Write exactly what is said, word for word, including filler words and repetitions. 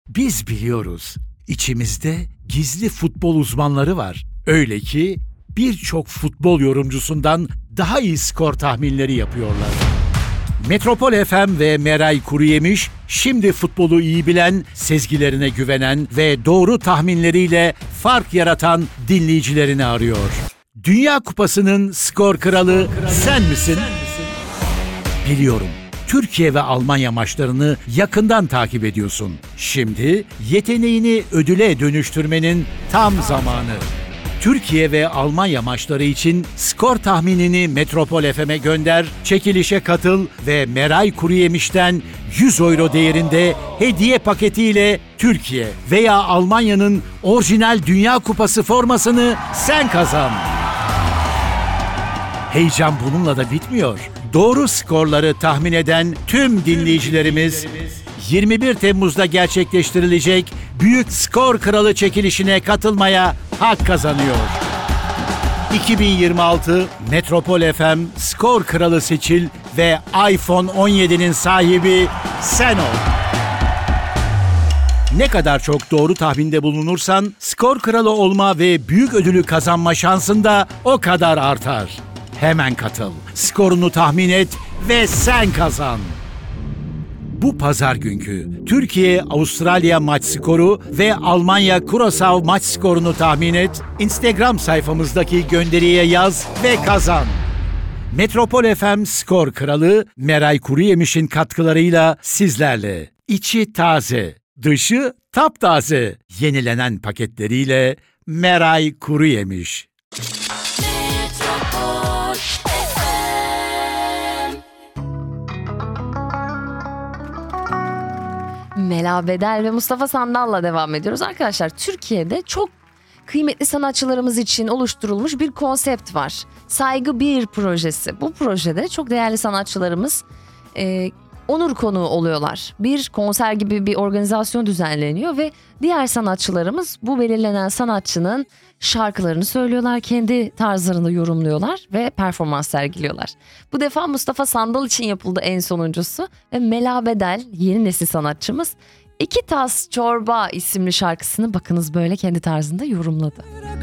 Biz biliyoruz. İçimizde gizli futbol uzmanları var. Öyle ki birçok futbol yorumcusundan daha iyi skor tahminleri yapıyorlar. Metropol F M ve Meray Kuruyemiş, şimdi futbolu iyi bilen, sezgilerine güvenen ve doğru tahminleriyle fark yaratan dinleyicilerini arıyor. Dünya Kupası'nın skor kralı sen misin? Biliyorum. Türkiye ve Almanya maçlarını yakından takip ediyorsun. Şimdi yeteneğini ödüle dönüştürmenin tam zamanı. Türkiye ve Almanya maçları için skor tahminini Metropol F M'e gönder, çekilişe katıl ve Meray Kuruyemiş'ten yüz euro değerinde hediye paketiyle Türkiye veya Almanya'nın orijinal Dünya Kupası formasını sen kazan. Heyecan bununla da bitmiyor. Doğru skorları tahmin eden tüm dinleyicilerimiz yirmi bir Temmuz'da gerçekleştirilecek Büyük Skor Kralı çekilişine katılmaya hak kazanıyor. iki bin yirmi altı Metropol F M Skor Kralı seçil ve iPhone on yedi'nin sahibi sen ol. Ne kadar çok doğru tahminde bulunursan skor kralı olma ve büyük ödülü kazanma şansın da o kadar artar. Hemen katıl, skorunu tahmin et ve sen kazan. Bu pazar günkü Türkiye-Avustralya maç skoru ve Almanya-Curaçao maç skorunu tahmin et, Instagram sayfamızdaki gönderiye yaz ve kazan. Metropol F M Skor Kralı Meray Kuruyemiş'in katkılarıyla sizlerle. İçi taze, dışı taptaze. Yenilenen paketleriyle Meray Kuruyemiş. Mela Bedel ve Mustafa Sandal'la devam ediyoruz. Arkadaşlar, Türkiye'de çok kıymetli sanatçılarımız için oluşturulmuş bir konsept var. Saygı Bir projesi. Bu projede çok değerli sanatçılarımız e, onur konuğu oluyorlar. Bir konser gibi bir organizasyon düzenleniyor ve diğer sanatçılarımız bu belirlenen sanatçının şarkılarını söylüyorlar, kendi tarzlarını yorumluyorlar ve performans sergiliyorlar. Bu defa Mustafa Sandal için yapıldı en sonuncusu ve Mela Bedel, yeni nesil sanatçımız, İki Tas Çorba isimli şarkısını bakınız böyle kendi tarzında yorumladı.